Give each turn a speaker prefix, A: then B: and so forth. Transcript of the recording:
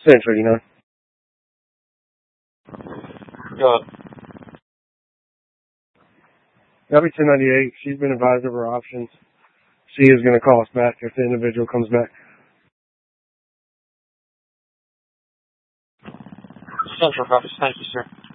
A: Central, you know. W298, she's been advised of her options. She is going to call us back if the individual comes back.
B: Central, thank you, sir.